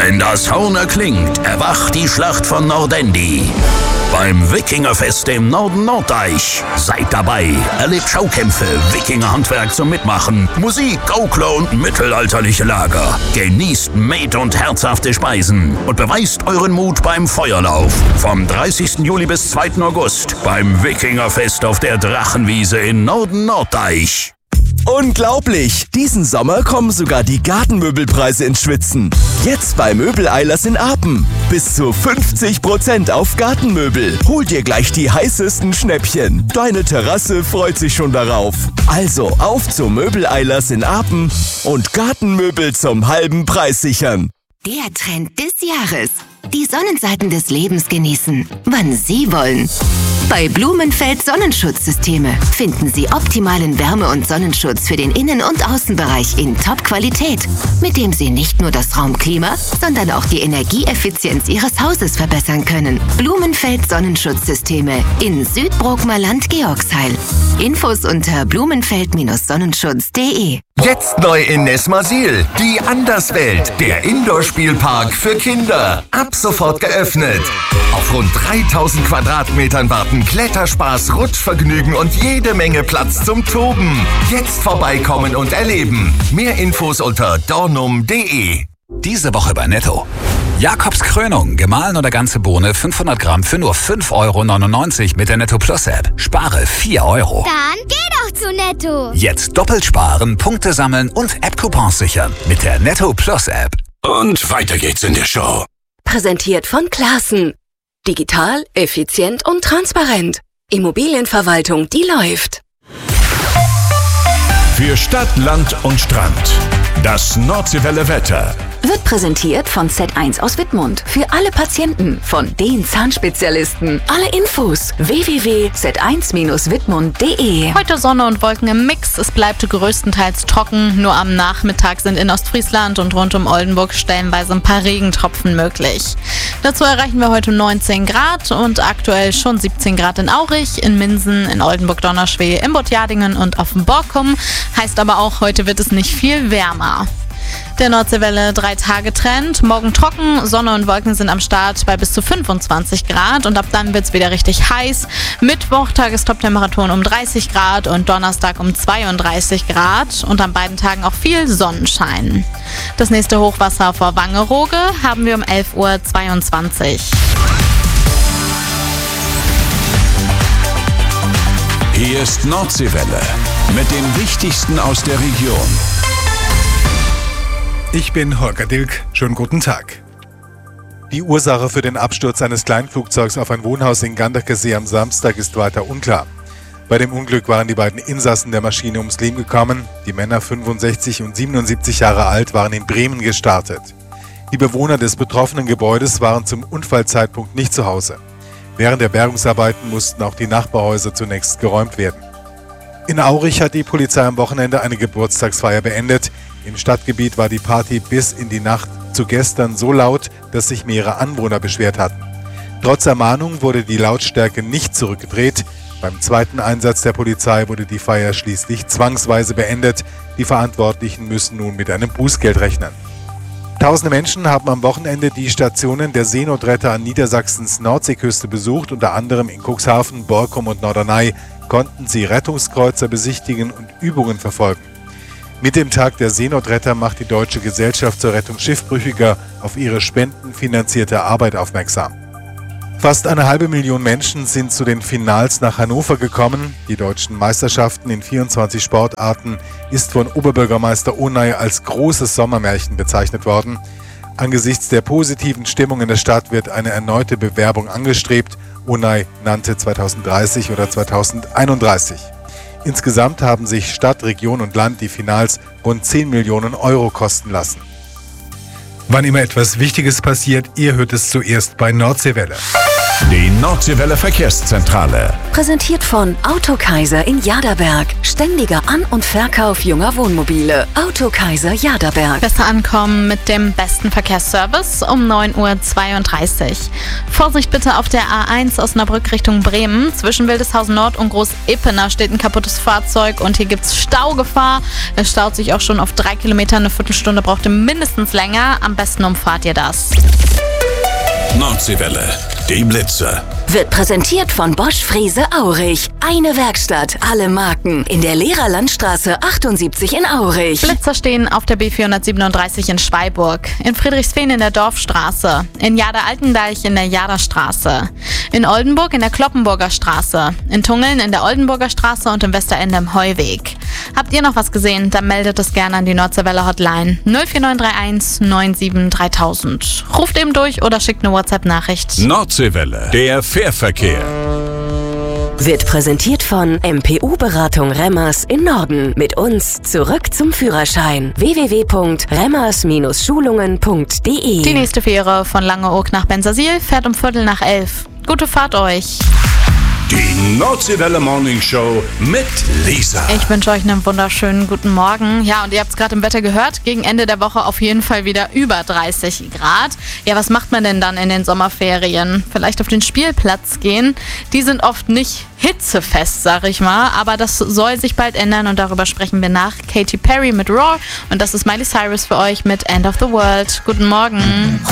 Wenn das Horn erklingt, erwacht die Schlacht von Nordendi. Beim Wikingerfest im Norden Norddeich. Seid dabei, erlebt Schaukämpfe, Wikingerhandwerk zum Mitmachen, Musik, Gaukler und mittelalterliche Lager. Genießt Met- und herzhafte Speisen und beweist euren Mut beim Feuerlauf. Vom 30. Juli bis 2. August beim Wikingerfest auf der Drachenwiese in Norden Norddeich. Unglaublich! Diesen Sommer kommen sogar die Gartenmöbelpreise ins Schwitzen. Jetzt bei Möbeleilers in Apen. Bis zu 50% auf Gartenmöbel. Hol dir gleich die heißesten Schnäppchen. Deine Terrasse freut sich schon darauf. Also auf zu Möbeleilers in Apen und Gartenmöbel zum halben Preis sichern. Der Trend des Jahres. Die Sonnenseiten des Lebens genießen, wann Sie wollen. Bei Blumenfeld Sonnenschutzsysteme finden Sie optimalen Wärme- und Sonnenschutz für den Innen- und Außenbereich in Top-Qualität, mit dem Sie nicht nur das Raumklima, sondern auch die Energieeffizienz Ihres Hauses verbessern können. Blumenfeld Sonnenschutzsysteme in Südbrookmerland, Georgsheil. Infos unter blumenfeld-sonnenschutz.de. Jetzt neu in Nesmasil, die Anderswelt, der Indoor-Spielpark für Kinder. Ab sofort geöffnet. Auf rund 3000 Quadratmetern warten Kletterspaß, Rutschvergnügen und jede Menge Platz zum Toben. Jetzt vorbeikommen und erleben. Mehr Infos unter dornum.de. Diese Woche bei Netto. Jakobs Krönung, gemahlen oder ganze Bohne, 500 Gramm für nur 5,99 € mit der Netto Plus App. Spare 4 €. Dann geh doch zu Netto. Jetzt doppelt sparen, Punkte sammeln und App-Coupons sichern mit der Netto Plus App. Und weiter geht's in der Show. Präsentiert von Classen. Digital, effizient und transparent. Immobilienverwaltung, die läuft. Für Stadt, Land und Strand. Das Nordseewelle Wetter. Wird präsentiert von Z1 aus Wittmund. Für alle Patienten, von den Zahnspezialisten. Alle Infos www.z1-wittmund.de. Heute Sonne und Wolken im Mix. Es bleibt größtenteils trocken. Nur am Nachmittag sind in Ostfriesland und rund um Oldenburg stellenweise ein paar Regentropfen möglich. Dazu erreichen wir heute 19 Grad und aktuell schon 17 Grad in Aurich, in Minsen, in Oldenburg-Donnerschwee, in Botjadingen und auf dem Borkum. Heißt aber auch, heute wird es nicht viel wärmer. Der Nordseewelle 3-Tage-Trend. Morgen trocken, Sonne und Wolken sind am Start bei bis zu 25 Grad und ab dann wird es wieder richtig heiß. Mittwoch Tagestop-Temperaturen um 30 Grad und Donnerstag um 32 Grad und an beiden Tagen auch viel Sonnenschein. Das nächste Hochwasser vor Wangerooge haben wir um 11:22 Uhr. Hier ist Nordseewelle mit dem Wichtigsten aus der Region. Ich bin Holger Dilk. Schönen guten Tag. Die Ursache für den Absturz eines Kleinflugzeugs auf ein Wohnhaus in Ganderkesee am Samstag ist weiter unklar. Bei dem Unglück waren die beiden Insassen der Maschine ums Leben gekommen. Die Männer 65 und 77 Jahre alt waren in Bremen gestartet. Die Bewohner des betroffenen Gebäudes waren zum Unfallzeitpunkt nicht zu Hause. Während der Bergungsarbeiten mussten auch die Nachbarhäuser zunächst geräumt werden. In Aurich hat die Polizei am Wochenende eine Geburtstagsfeier beendet. Im Stadtgebiet war die Party bis in die Nacht zu gestern so laut, dass sich mehrere Anwohner beschwert hatten. Trotz Ermahnung wurde die Lautstärke nicht zurückgedreht. Beim zweiten Einsatz der Polizei wurde die Feier schließlich zwangsweise beendet. Die Verantwortlichen müssen nun mit einem Bußgeld rechnen. Tausende Menschen haben am Wochenende die Stationen der Seenotretter an Niedersachsens Nordseeküste besucht. Unter anderem in Cuxhaven, Borkum und Norderney konnten sie Rettungskreuzer besichtigen und Übungen verfolgen. Mit dem Tag der Seenotretter macht die Deutsche Gesellschaft zur Rettung Schiffbrüchiger auf ihre spendenfinanzierte Arbeit aufmerksam. Fast 500.000 Menschen sind zu den Finals nach Hannover gekommen. Die deutschen Meisterschaften in 24 Sportarten ist von Oberbürgermeister Onay als großes Sommermärchen bezeichnet worden. Angesichts der positiven Stimmung in der Stadt wird eine erneute Bewerbung angestrebt. Onay nannte 2030 oder 2031. Insgesamt haben sich Stadt, Region und Land die Finals rund 10 Millionen € kosten lassen. Wann immer etwas Wichtiges passiert, ihr hört es zuerst bei Nordseewelle. Die Nordseewelle Verkehrszentrale. Präsentiert von Autokaiser in Jaderberg. Ständiger An- und Verkauf junger Wohnmobile. Autokaiser Jaderberg. Besser ankommen mit dem besten Verkehrsservice um 9:32 Uhr. Vorsicht bitte auf der A1 Osnabrück Richtung Bremen. Zwischen Wildeshausen Nord und Groß-Epener steht ein kaputtes Fahrzeug und hier gibt's Staugefahr. Es staut sich auch schon auf 3 Kilometer. Eine Viertelstunde braucht ihr mindestens länger. Am besten umfahrt ihr das. Nordseewelle. Die Blitzer. Wird präsentiert von Bosch Frese Aurich. Eine Werkstatt, alle Marken. In der Lehrerlandstraße 78 in Aurich. Blitzer stehen auf der B437 in Schweiburg, in Friedrichsfehn in der Dorfstraße, in Jader-Altendeich in der Jaderstraße, in Oldenburg in der Kloppenburger Straße, in Tungeln in der Oldenburger Straße und im Westerende im Heuweg. Habt ihr noch was gesehen? Dann meldet es gerne an die Nordseewelle Hotline 04931 97 3000. Ruft eben durch oder schickt eine WhatsApp-Nachricht. Nordseewelle. Der Fährverkehr. Wird präsentiert von MPU-Beratung Remmers in Norden. Mit uns zurück zum Führerschein. www.remmers-schulungen.de. Die nächste Fähre von Langeoog nach Bensersiel fährt um 10:45. Gute Fahrt euch. Die Nordseewelle Morning Show mit Lisa. Ich wünsche euch einen wunderschönen guten Morgen. Ja, und ihr habt es gerade im Wetter gehört, gegen Ende der Woche auf jeden Fall wieder über 30 Grad. Ja, was macht man denn dann in den Sommerferien? Vielleicht auf den Spielplatz gehen. Die sind oft nicht hitzefest, sag ich mal, aber das soll sich bald ändern und darüber sprechen wir nach Katy Perry mit Roar und das ist Miley Cyrus für euch mit End of the World. Guten Morgen.